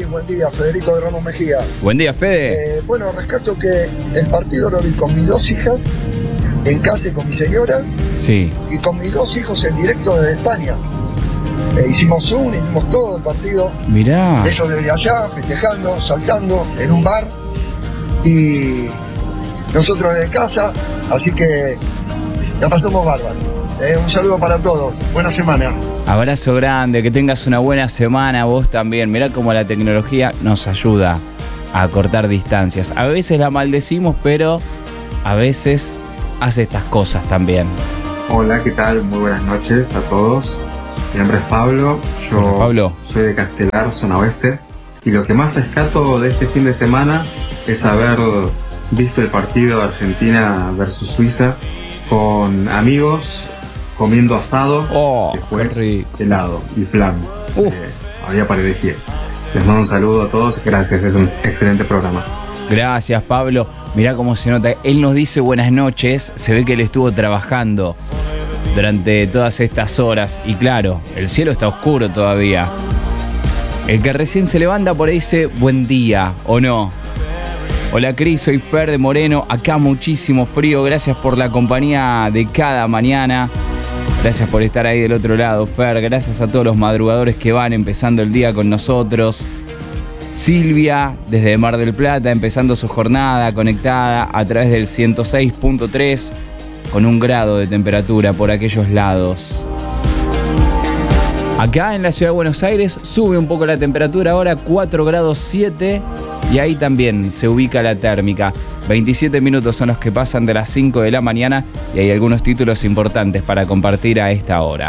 buen día, Federico de Ramos Mejía. Buen día, Fede. Bueno, rescato que el partido lo vi con mis 2 hijas en casa y con mi señora. Sí. Y con mis 2 hijos en directo desde España. Hicimos Zoom, hicimos todo el partido. Mirá. Ellos desde allá, festejando, saltando en un bar. Y nosotros desde casa, así que la pasamos bárbaro. Un saludo para todos, buena semana. Abrazo grande, que tengas una buena semana vos también. Mirá cómo la tecnología nos ayuda a acortar distancias. A veces la maldecimos, pero a veces hace estas cosas también. Hola, ¿qué tal? Muy buenas noches a todos. Mi nombre es Pablo, yo soy de Castelar, zona oeste. Y lo que más rescato de este fin de semana es haber visto el partido de Argentina versus Suiza con amigos, comiendo asado, después helado y flan. Había para elegir. Les mando un saludo a todos, gracias, es un excelente programa. Gracias, Pablo. Mirá cómo se nota. Él nos dice buenas noches, se ve que él estuvo trabajando durante todas estas horas. Y claro, el cielo está oscuro todavía. El que recién se levanta por ahí dice buen día, ¿o no? Hola Cris, soy Fer de Moreno. Acá muchísimo frío, gracias por la compañía de cada mañana. Gracias por estar ahí del otro lado, Fer. Gracias a todos los madrugadores que van empezando el día con nosotros. Silvia, desde Mar del Plata, empezando su jornada conectada a través del 106.3 con 1 grado de temperatura por aquellos lados. Acá en la ciudad de Buenos Aires sube un poco la temperatura ahora, 4 grados 7, y ahí también se ubica la térmica. 27 minutos son los que pasan de las 5 de la mañana y hay algunos títulos importantes para compartir a esta hora.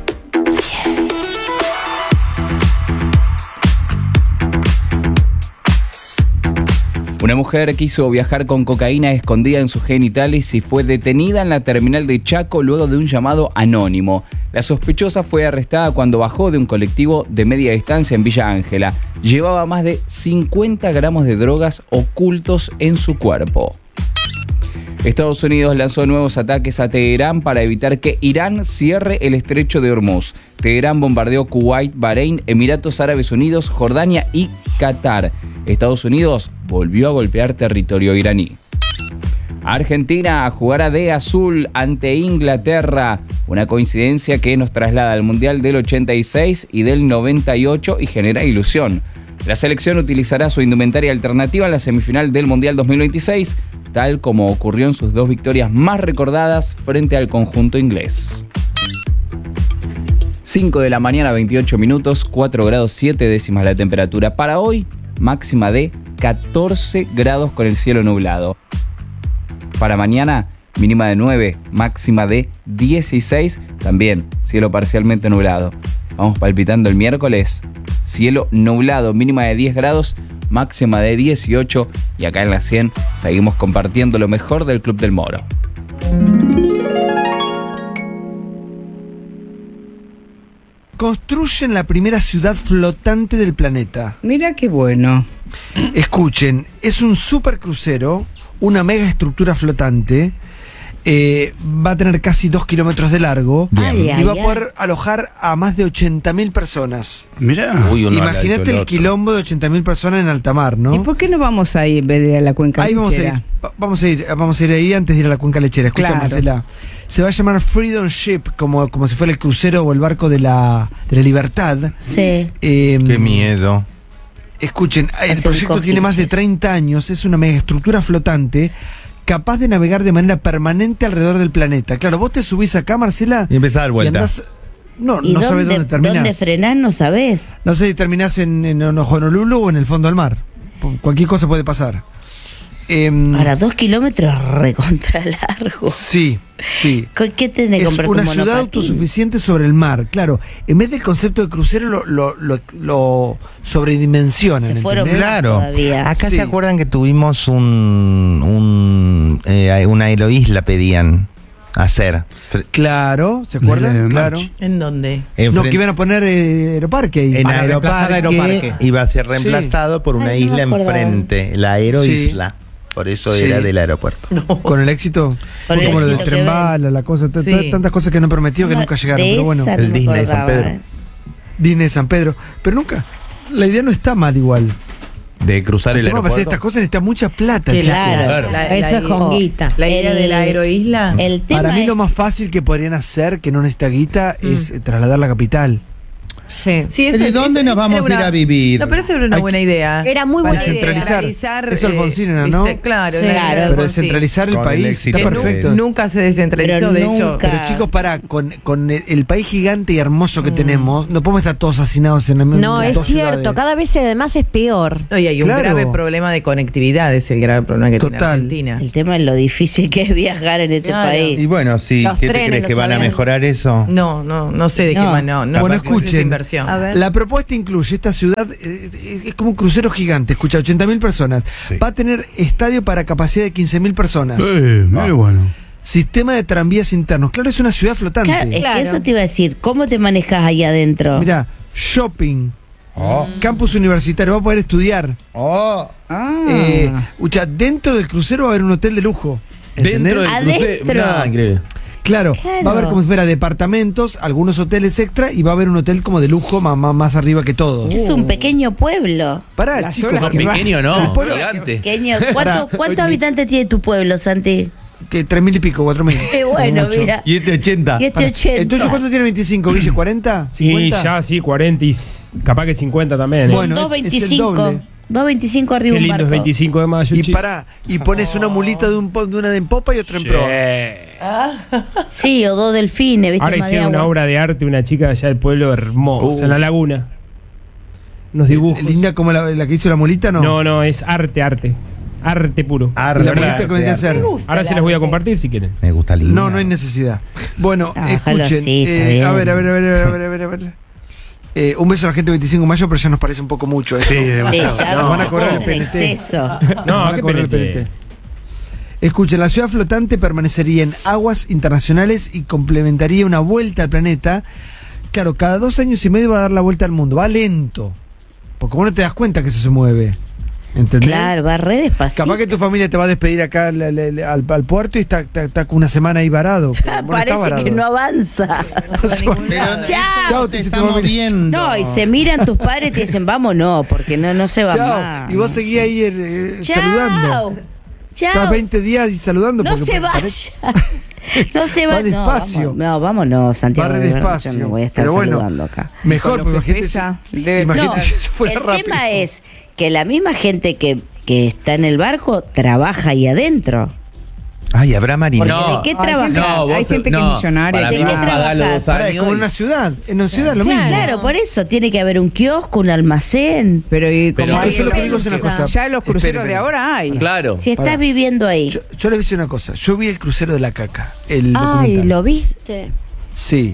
Una mujer quiso viajar con cocaína escondida en sus genitales y fue detenida en la terminal de Chaco luego de un llamado anónimo. La sospechosa fue arrestada cuando bajó de un colectivo de media distancia en Villa Ángela. Llevaba más de 50 gramos de drogas ocultos en su cuerpo. Estados Unidos lanzó nuevos ataques a Teherán para evitar que Irán cierre el estrecho de Hormuz. Teherán bombardeó Kuwait, Bahrein, Emiratos Árabes Unidos, Jordania y Qatar. Estados Unidos volvió a golpear territorio iraní. Argentina jugará de azul ante Inglaterra. Una coincidencia que nos traslada al Mundial del 86 y del 98 y genera ilusión. La selección utilizará su indumentaria alternativa en la semifinal del Mundial 2026, tal como ocurrió en sus 2 victorias más recordadas frente al conjunto inglés. 5 de la mañana, 28 minutos, 4 grados 7 décimas la temperatura. Para hoy, máxima de 14 grados con el cielo nublado. Para mañana, mínima de 9, máxima de 16, también cielo parcialmente nublado. Vamos palpitando el miércoles, cielo nublado, mínima de 10 grados, máxima de 18 y acá en la 100 seguimos compartiendo lo mejor del Club del Moro. Construyen la primera ciudad flotante del planeta. Mira qué bueno. Escuchen, es un supercrucero, una mega estructura flotante. Va a tener casi 2 kilómetros de largo y va a poder alojar a más de 80.000 personas. Mirá. Imagínate el quilombo de 80.000 personas en alta mar, ¿no? ¿Y por qué no vamos ahí en vez de a la cuenca lechera? Vamos a ir ahí antes de ir a la cuenca lechera. Escucha, claro. Marcela. Se va a llamar Freedom Ship, como si fuera el crucero o el barco de la libertad. Sí. Qué miedo. Escuchen, el proyecto tiene más de 30 años, es una mega estructura flotante capaz de navegar de manera permanente alrededor del planeta. Claro, vos te subís acá, Marcela, y empezás a dar vuelta. No sabés dónde terminás. ¿Dónde frenás? No sabés. No sé si terminás en Honolulu o en el fondo del mar. Cualquier cosa puede pasar. Ahora, 2 kilómetros recontra largo. Sí. ¿Qué tenés que comprar tu monopatín? Es una ciudad autosuficiente sobre el mar, claro. En vez del concepto de crucero lo sobredimensionan. Se fueron claro. Todavía. Acá se acuerdan que tuvimos una aeroisla pedían hacer. Claro, ¿se acuerdan? Claro. ¿En dónde? Que iban a poner Aeroparque ahí. En Aeroparque iba a ser reemplazado por una isla enfrente, la Aeroisla. Por eso era del aeropuerto. No. Con el éxito. Fue como lo del tren bala, la cosa, tantas cosas que no prometió que nunca llegaron. Pero bueno, el Disney de San Pedro. Disney de San Pedro. Pero La idea no está mal igual. De cruzar el aeropuerto. Para hacer estas cosas necesita mucha plata. Claro. Eso es con guita. La idea de la aeroisla. Para mí lo más fácil que podrían hacer, que no necesita guita, es trasladar la capital. Sí. ¿De dónde nos vamos a ir a vivir? No, pero eso era una buena idea. Era muy buena idea. Descentralizar. Eso Alfonsina, ¿no? Claro, pero descentralizar el país está perfecto. Nunca se descentralizó, de hecho. Pero chicos, con el país gigante y hermoso que tenemos, no podemos estar todos hacinados en la misma. No, es cierto, cada vez además es peor. No, y hay un grave problema de conectividad, es el grave problema que tiene Argentina. El tema es lo difícil que es viajar en este país. Y bueno, sí, ¿qué te crees que van a mejorar eso? No sé de qué van. Bueno, escuchen. La propuesta incluye esta ciudad, es como un crucero gigante, escucha, 80.000 personas. Sí. Va a tener estadio para capacidad de 15.000 personas. Muy bueno. Sistema de tranvías internos. Claro, es una ciudad flotante. Claro, es que eso te iba a decir. ¿Cómo te manejas ahí adentro? Mira, shopping. Campus universitario, va a poder estudiar. Dentro del crucero va a haber un hotel de lujo. ¿Entendés? Dentro del crucero. Increíble. Claro, va a haber como si fuera departamentos, algunos hoteles extra y va a haber un hotel como de lujo más arriba que todos. Es un pequeño pueblo. Pará, chicos. No, pequeño no, gigante. Pequeño. ¿Cuántos habitantes tiene tu pueblo, Santi? Que 3.000 y pico, 4.000. Qué bueno, mira. Y este 80. Entonces, ¿cuánto tiene 25, Guille? ¿40? ¿50? Sí, 40 y capaz que 50 también. Bueno, 2.25. 2.25 arriba un barco. Qué lindo es 25 de mayo. Y pones una mulita de una en popa y otra en proa. Sí, o 2 delfines, ¿viste? Ahora hicieron una obra de arte, una chica de allá del pueblo hermosa, en la laguna. Unos dibujos. ¿Linda como la que hizo la mulita, no? No, es arte. Arte puro. La mulita que vendría a ser. Ahora se las voy a compartir si quieren. Me gusta linda. No hay necesidad. Bueno, escuchen. Así, a ver. Un beso a la gente del 25 de mayo, pero ya nos parece un poco mucho eso. Sí, demasiado. Nos van a cobrar el PNT. Exceso. No, qué PNT. Escuchen, la ciudad flotante permanecería en aguas internacionales y complementaría una vuelta al planeta. Claro, cada 2 años y medio va a dar la vuelta al mundo. Va lento. Porque vos no te das cuenta que eso se mueve. ¿Entendés? Claro, va re despacito. Capaz que tu familia te va a despedir acá al puerto y está una semana ahí varado. Parece que no avanza. Chao, te estamos viendo. No, y se miran tus padres y te dicen, vámonos, porque no se va más. Y vos seguís ahí saludando. Chao. Estás 20 días y saludando. No se vaya. No se va. Va despacio. No, vámonos, Santiago. Va re despacio. Yo no voy a estar saludando acá. Mejor, porque imagínate si fuera rápido. El tema es que la misma gente que está en el barco trabaja ahí adentro. Ay, habrá marineros. ¿De qué trabajas? Hay gente que es millonaria. ¿De qué trabajas? Como en una ciudad. En una ciudad lo mismo. Claro, por eso tiene que haber un kiosco, un almacén. Pero yo lo que digo es una cosa. Ya en los cruceros de ahora hay. Claro. Si estás viviendo ahí. Yo les voy a decir una cosa. Yo vi el crucero de la caca. Ay, ¿lo viste? Sí.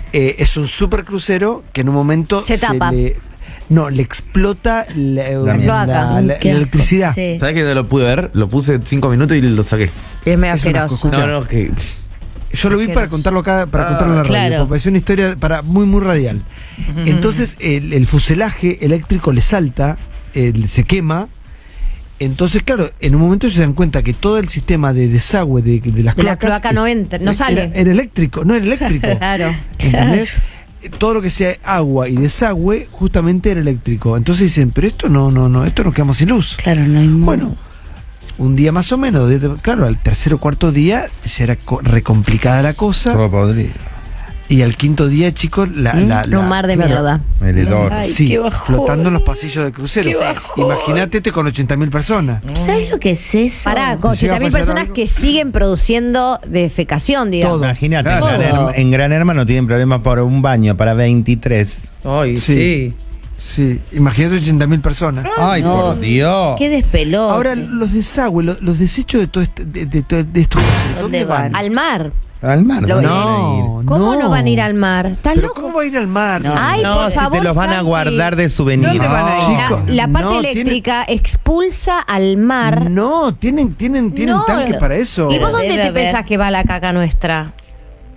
Es un super crucero que en un momento se tapa. Le explota la electricidad. Sí. ¿Sabes que no lo pude ver? Lo puse 5 minutos y lo saqué. Es medio asqueroso. Que... Yo lo vi para contarlo acá, para contarlo en la radio, porque es una historia muy radial. Entonces el fuselaje eléctrico le salta, se quema. Entonces, claro, en un momento se dan cuenta que todo el sistema de desagüe de las cloacas... La cloaca no entra, no sale. Era eléctrico, no era eléctrico. Claro. ¿Entendés? Todo lo que sea agua y desagüe justamente era eléctrico. Entonces dicen, pero esto no, esto nos quedamos sin luz. Claro, no hay modo. Bueno, un día más o menos, claro, al tercer o cuarto día ya era recomplicada la cosa. Todo podrido. Y al quinto día, chicos, un mar de mierda. El hedor. Sí, flotando en los pasillos del crucero. Imagínate con 80.000 personas. ¿Sabes lo que es eso? Pará, con 80.000 personas que siguen produciendo defecación, digamos. Imagínate, en Gran Hermano tienen problemas por un baño para 23. Ay, sí. Sí, imagínate 80.000 personas. Ay, por Dios. Qué despelote. Ahora, los desagües, los desechos de todo de estos cruceros, ¿dónde van? Al mar. Al mar, no. ¿Cómo no van a ir al mar? ¿Estás ¿Pero loco? cómo va a ir al mar? Ay, por favor, si te los van a guardar de souvenir. ¿Dónde van a ir? Chicos, La parte eléctrica expulsa al mar. No, tienen tanque para eso. ¿Y vos dónde te pensás que va la caca nuestra?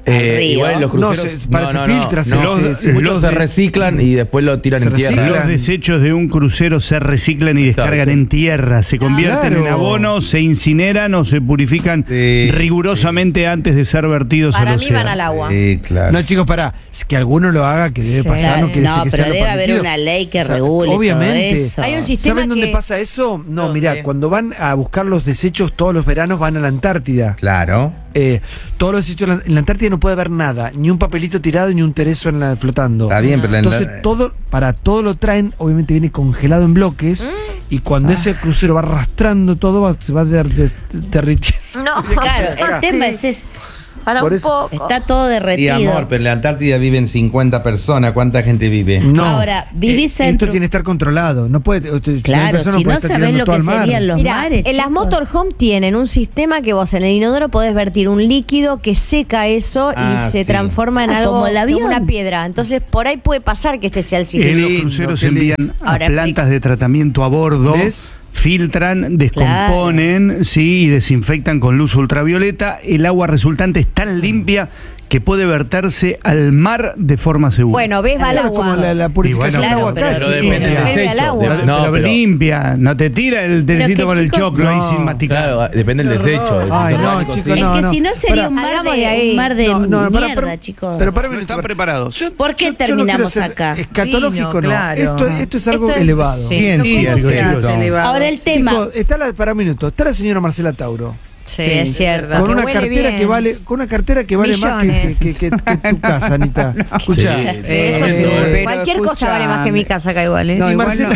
igual en los cruceros los se reciclan y después lo tiran en tierra. Los desechos de un crucero se reciclan y descargan en tierra, se convierten en abono, se incineran o se purifican rigurosamente antes de ser vertidos al océano. Para mí van al agua. Claro. No, chicos, es que alguno lo haga, que debe pasar, no quiere decir que sea pero lo debe haber permitido. una ley que regule obviamente. todo eso. Hay un sistema ¿Saben dónde pasa eso? No, mirá, cuando van a buscar los desechos todos los veranos van a la Antártida. Claro. Todos los desechos en la Antártida no puede haber nada, ni un papelito tirado ni un tereso flotando. Está bien, pero entonces todo lo traen, obviamente viene congelado en bloques y cuando ese crucero va arrastrando todo se va derritiendo. No, claro, el tema es ese. Para un poco. Está todo derretido. Y amor, pero en la Antártida viven 50 personas. ¿Cuánta gente vive? No. Ahora, vivís esto tiene que estar controlado. No puede. Claro, si no sabés lo que serían los mares. En las motorhome tienen un sistema que vos en el inodoro podés vertir un líquido que seca eso y se transforma en algo como el avión. una piedra. Entonces, por ahí puede pasar que este sea el sistema. Los cruceros envían a plantas de tratamiento a bordo. ¿Ves? Filtran, descomponen, y desinfectan con luz ultravioleta. El agua resultante es tan limpia que puede verterse al mar de forma segura. Bueno, ves, va al agua. Como la purificación del agua acá. Pero depende del desecho. Pero limpia, no te tira el telecito con el choclo ahí sin masticar. Claro, depende del desecho. Ay, no, chicos, Es que si no sería un mar de mierda, chicos. Pero no están preparados. ¿Por qué terminamos acá? Escatológico, no. Claro. Esto es algo elevado. Ciencia, Ahora el tema. Chicos, para un minuto, está la señora Marcela Tauro. Sí, es cierto. Con una cartera que vale, más que tu casa, Anita. Escuchá. Eso sí. Cualquier cosa vale más que mi casa acá igual. No,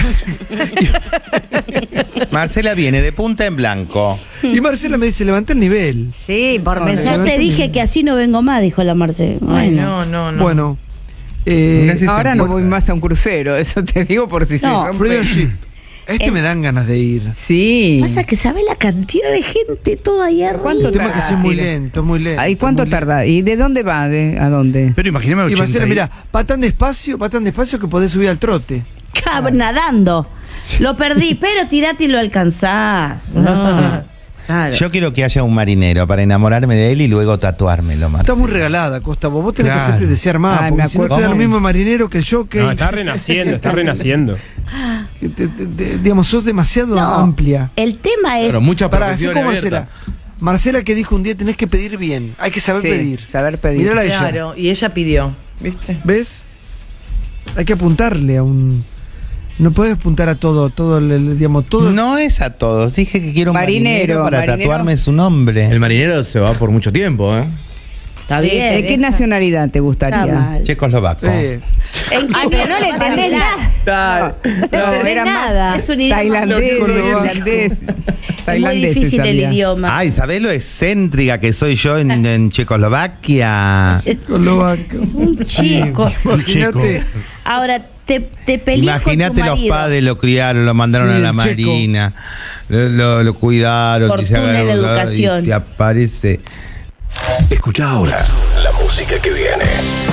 Marcela viene de punta en blanco. Y Marcela me dice, levanta el nivel. Sí, por mensaje. Ya te dije que así no vengo más, dijo la Marcela. No. Bueno. Ahora no voy más a un crucero, eso te digo por si se rompe. Me dan ganas de ir. Sí. Pasa que sabe la cantidad de gente toda ahí arriba. ¿Cuánto tarda? Que es muy lento. ¿Y cuánto tarda? ¿Y de dónde va? ¿A dónde? Pero imagíname 80. Y Marcela, mira, va tan despacio que podés subir al trote. Nadando. Lo perdí, pero tirate y lo alcanzás. Claro. Yo quiero que haya un marinero para enamorarme de él y luego tatuármelo más. Está muy regalada, Costa. Vos tenés que hacerte desear más. Porque si no te da lo mismo marinero que yo. No, está renaciendo. Digamos, sos demasiado amplia. El tema es. Pero mucha profesión abierta. Marcela que dijo un día tenés que pedir bien. Hay que saber pedir. Saber pedir. Mirala a ella. Claro, y ella pidió. ¿Viste? ¿Ves? Hay que apuntarle a un. No puedes apuntar a todo, digamos, todo. No es a todos. Dije que quiero un marinero para tatuarme su nombre. El marinero se va por mucho tiempo, ¿eh? Está bien. ¿De qué nacionalidad te gustaría? Checoslovaco. Pero no le entendés nada. No, era nada. Es un idioma tailandés. Es muy difícil el idioma. Ay, ¿sabés lo excéntrica que soy yo en Checoslovaquia? Un chico. Imagínate. Ahora, te peleas con tu marido. Imagínate, los padres lo criaron, lo mandaron a la marina, lo cuidaron. Fortuna en la educación. Y te aparece. Escucha ahora la música que viene.